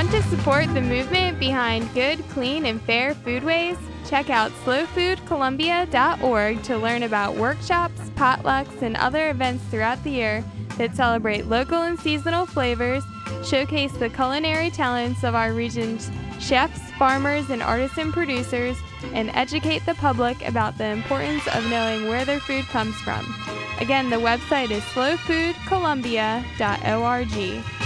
Want to support the movement behind good, clean, and fair foodways? Check out slowfoodcolumbia.org to learn about workshops, potlucks, and other events throughout the year that celebrate local and seasonal flavors, showcase the culinary talents of our region's chefs, farmers, and artisan producers, and educate the public about the importance of knowing where their food comes from. Again, the website is slowfoodcolumbia.org.